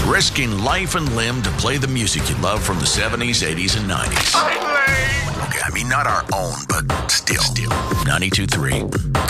risking life and limb to play the music you love from the 70s, 80s, and 90s. Okay, I mean, not our own, but still. 92.3